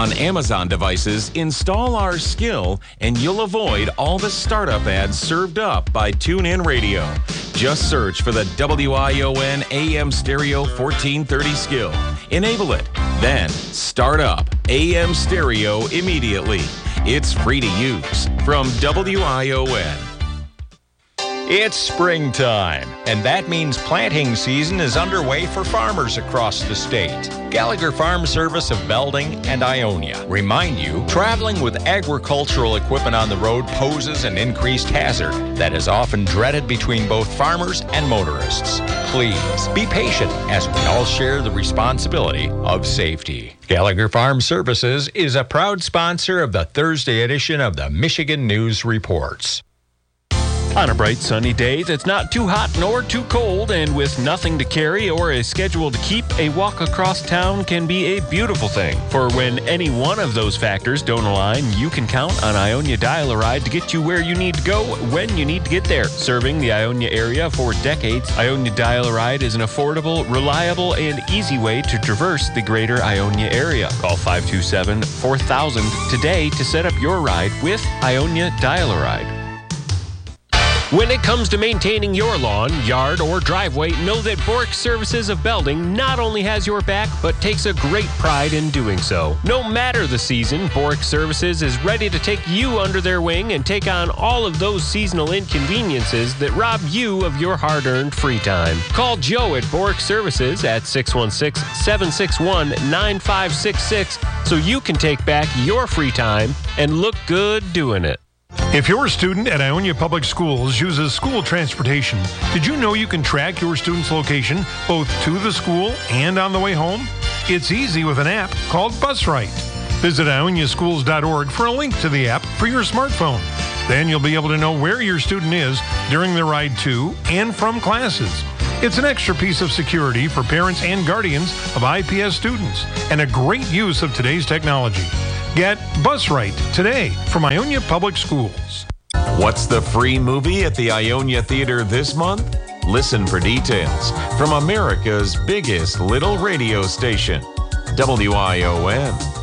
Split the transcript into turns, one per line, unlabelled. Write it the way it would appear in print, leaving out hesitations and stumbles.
On Amazon devices, install our skill and you'll avoid all the startup ads served up by TuneIn Radio. Just search for the WION AM Stereo 1430 skill. Enable it. Then start up AM Stereo immediately. It's free to use from WION.
It's springtime, and that means planting season is underway for farmers across the state. Gallagher Farm Service of Belding and Ionia remind you, traveling with agricultural equipment on the road poses an increased hazard that is often dreaded between both farmers and motorists. Please be patient as we all share the responsibility of safety. Gallagher Farm Services is a proud sponsor of the Thursday edition of the Michigan News Reports.
On a bright sunny day that's not too hot nor too cold, and with nothing to carry or a schedule to keep, a walk across town can be a beautiful thing. For when any one of those factors don't align, you can count on Ionia Dial-A-Ride to get you where you need to go when you need to get there. Serving the Ionia area for decades, Ionia Dial-A-Ride is an affordable, reliable, and easy way to traverse the greater Ionia area. Call 527-4000 today to set up your ride with Ionia Dial-A-Ride. When it comes to maintaining your lawn, yard, or driveway, know that Bork Services of Belding not only has your back, but takes a great pride in doing so. No matter the season, Bork Services is ready to take you under their wing and take on all of those seasonal inconveniences that rob you of your hard-earned free time. Call Joe at Bork Services at 616-761-9566 so you can take back your free time and look good doing it.
If your student at Ionia Public Schools uses school transportation, did you know you can track your student's location both to the school and on the way home? It's easy with an app called BusRight. Visit ioniaschools.org for a link to the app for your smartphone. Then you'll be able to know where your student is during the ride to and from classes. It's an extra piece of security for parents and guardians of IPS students and a great use of today's technology. Get BusRight today from Ionia Public Schools.
What's the free movie at the Ionia Theater this month? Listen for details from America's biggest little radio station, WION.